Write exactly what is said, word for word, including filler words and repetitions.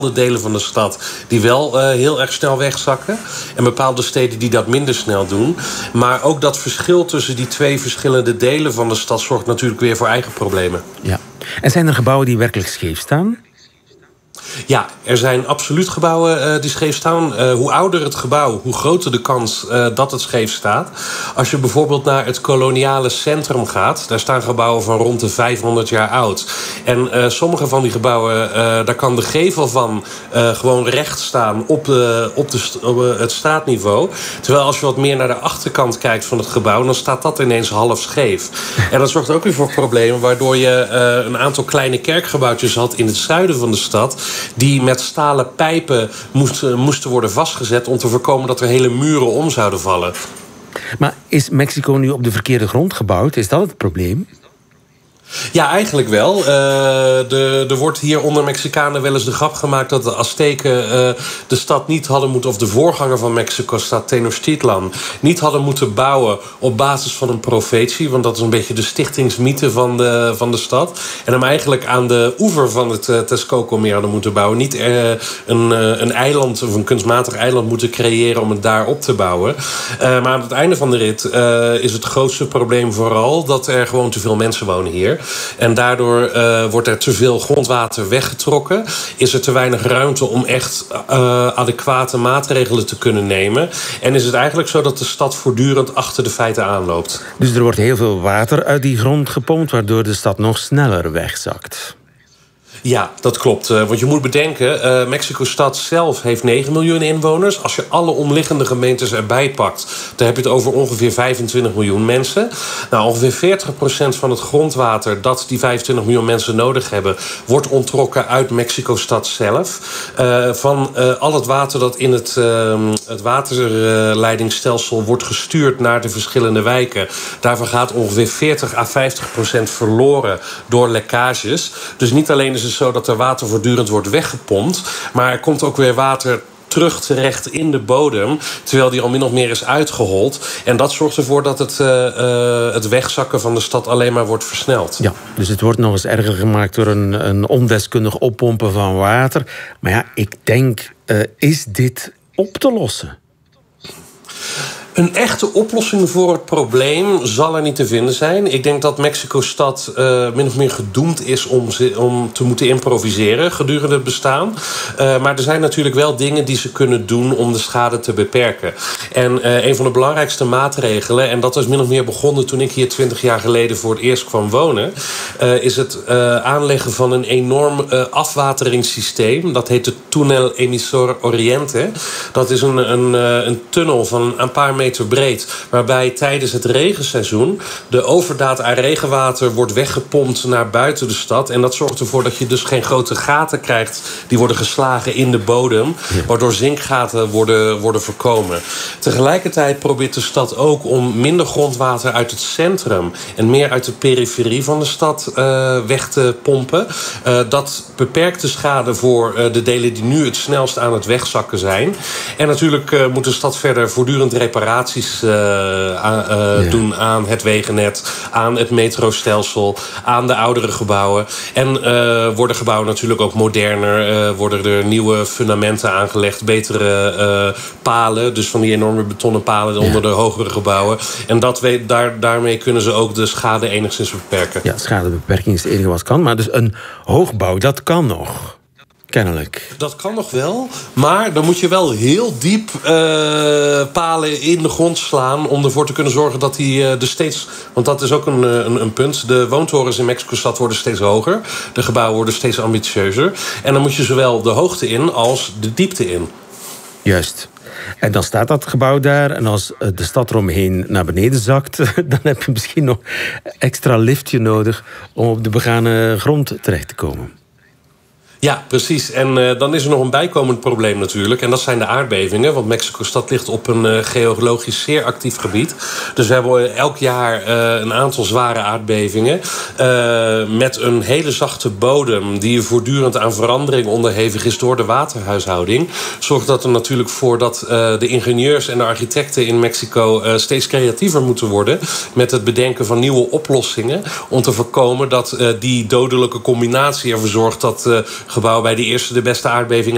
delen van de stad die wel uh, heel erg snel wegzakken. En bepaalde steden die dat minder snel doen. Maar ook dat verschil tussen die twee verschillende delen van de stad zorgt natuurlijk weer voor eigen problemen. Ja. En zijn er gebouwen die werkelijk scheef staan? Ja, er zijn absoluut gebouwen uh, die scheef staan. Uh, hoe ouder het gebouw, hoe groter de kans uh, dat het scheef staat. Als je bijvoorbeeld naar het koloniale centrum gaat, daar staan gebouwen van rond de vijfhonderd jaar oud. En uh, sommige van die gebouwen, uh, daar kan de gevel van uh, gewoon recht staan op, uh, op, de, op uh, het straatniveau. Terwijl als je wat meer naar de achterkant kijkt van het gebouw, dan staat dat ineens half scheef. En dat zorgt ook weer voor problemen, waardoor je uh, een aantal kleine kerkgebouwtjes had in het zuiden van de stad, die met stalen pijpen moesten, moesten worden vastgezet om te voorkomen dat er hele muren om zouden vallen. Maar is Mexico nu op de verkeerde grond gebouwd? Is dat het probleem? Ja, eigenlijk wel. Uh, de, er wordt hier onder Mexicanen wel eens de grap gemaakt dat de Azteken uh, de stad niet hadden moeten, of de voorganger van Mexico-stad, Tenochtitlan, niet hadden moeten bouwen op basis van een profetie. Want dat is een beetje de stichtingsmythe van de, van de stad. En hem eigenlijk aan de oever van het uh, Texcoco-meer hadden moeten bouwen. Niet uh, een, uh, een eiland of een kunstmatig eiland moeten creëren om het daar op te bouwen. Uh, maar aan het einde van de rit uh, is het grootste probleem vooral dat er gewoon te veel mensen wonen hier. En daardoor uh, wordt er te veel grondwater weggetrokken. Is er te weinig ruimte om echt uh, adequate maatregelen te kunnen nemen. En is het eigenlijk zo dat de stad voortdurend achter de feiten aanloopt. Dus er wordt heel veel water uit die grond gepompt, waardoor de stad nog sneller wegzakt. Ja, dat klopt. Want je moet bedenken, uh, Mexico-stad zelf heeft negen miljoen inwoners. Als je alle omliggende gemeentes erbij pakt, dan heb je het over ongeveer vijfentwintig miljoen mensen. Nou, ongeveer veertig procent van het grondwater dat die vijfentwintig miljoen mensen nodig hebben, wordt onttrokken uit Mexico-stad zelf. Uh, van uh, al het water dat in het, uh, het waterleidingsstelsel wordt gestuurd naar de verschillende wijken, daarvan gaat ongeveer veertig à vijftig procent verloren door lekkages. Dus niet alleen is het zo dat er water voortdurend wordt weggepompt, maar er komt ook weer water terug terecht in de bodem, terwijl die al min of meer is uitgehold. En dat zorgt ervoor dat het, uh, uh, het wegzakken van de stad alleen maar wordt versneld. Ja, dus het wordt nog eens erger gemaakt door een, een ondeskundig oppompen van water. Maar ja, ik denk, uh, is dit op te lossen? Een echte oplossing voor het probleem zal er niet te vinden zijn. Ik denk dat Mexico-stad uh, min of meer gedoemd is om, om te moeten improviseren gedurende het bestaan. Uh, maar er zijn natuurlijk wel dingen die ze kunnen doen om de schade te beperken. En uh, een van de belangrijkste maatregelen, en dat is min of meer begonnen toen ik hier twintig jaar geleden voor het eerst kwam wonen, uh, is het uh, aanleggen van een enorm uh, afwateringssysteem. Dat heet de Túnel Emisor Oriente. Dat is een, een, uh, een tunnel van een paar meter breed, waarbij tijdens het regenseizoen de overdaad aan regenwater wordt weggepompt naar buiten de stad. En dat zorgt ervoor dat je dus geen grote gaten krijgt die worden geslagen in de bodem, waardoor zinkgaten worden, worden voorkomen. Tegelijkertijd probeert de stad ook om minder grondwater uit het centrum en meer uit de periferie van de stad uh, weg te pompen. Uh, dat beperkt de schade voor uh, de delen die nu het snelst aan het wegzakken zijn. En natuurlijk uh, moet de stad verder voortdurend reparaties Uh, uh, uh, ja. doen aan het wegennet, aan het metrostelsel, aan de oudere gebouwen. En uh, worden gebouwen natuurlijk ook moderner, uh, worden er nieuwe fundamenten aangelegd, betere uh, palen, dus van die enorme betonnen palen ja. onder de hogere gebouwen. En dat we, daar, daarmee kunnen ze ook de schade enigszins beperken. Ja, schadebeperking is het enige wat kan, maar dus een hoogbouw, dat kan nog. Kennelijk. Dat kan nog wel, maar dan moet je wel heel diep uh, palen in de grond slaan om ervoor te kunnen zorgen dat die uh, de steeds, want dat is ook een, een, een punt, de woontorens in Mexico-stad worden steeds hoger, de gebouwen worden steeds ambitieuzer en dan moet je zowel de hoogte in als de diepte in. Juist. En dan staat dat gebouw daar en als de stad eromheen naar beneden zakt, dan heb je misschien nog extra liftje nodig om op de begane grond terecht te komen. Ja, precies. En uh, dan is er nog een bijkomend probleem natuurlijk. En dat zijn de aardbevingen. Want Mexico-stad ligt op een uh, geologisch zeer actief gebied. Dus we hebben elk jaar uh, een aantal zware aardbevingen. Uh, met een hele zachte bodem die voortdurend aan verandering onderhevig is door de waterhuishouding. Zorgt dat er natuurlijk voor dat uh, de ingenieurs en de architecten in Mexico uh, steeds creatiever moeten worden. Met het bedenken van nieuwe oplossingen. Om te voorkomen dat uh, die dodelijke combinatie ervoor zorgt dat Uh, gebouw bij de eerste de beste aardbevingen